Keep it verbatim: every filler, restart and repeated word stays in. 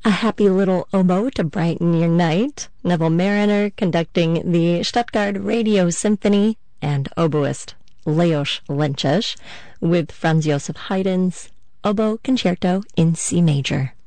A happy little oboe to brighten your night. Neville Mariner conducting the Stuttgart Radio Symphony, and oboist Leos Lenches with Franz Joseph Haydn's Oboe Concerto in C Major.